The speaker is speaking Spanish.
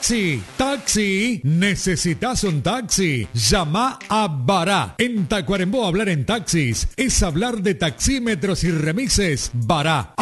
Taxi, taxi, ¿necesitas un taxi? Llama a Bará. En Tacuarembó hablar en taxis es hablar de taxímetros y remises. Bará.